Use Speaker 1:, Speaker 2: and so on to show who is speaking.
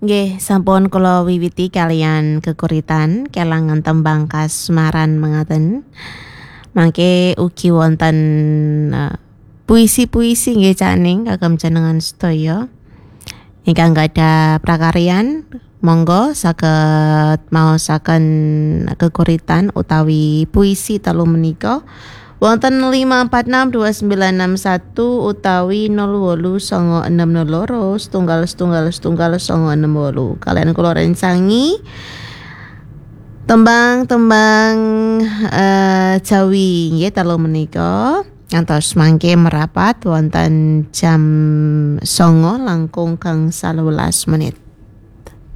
Speaker 1: Nggih, sampun kula wiwiti kalian kekuritan kelangan tembang kasmaran mengaten. Mangke ugi wonten puisi-puisi nggih caning kagem jenengan sedaya. Ingkang gadah prakaryan monggo saged maosaken kekuritan utawi puisi telu menika wonten 5462961 utawi 08962 setunggal-setunggal-setunggal 968 kalian kula rencangi tembang-tembang Jawi nggih telu menika ngantos mangke merapat wonten jam 09 langkung 11 menit.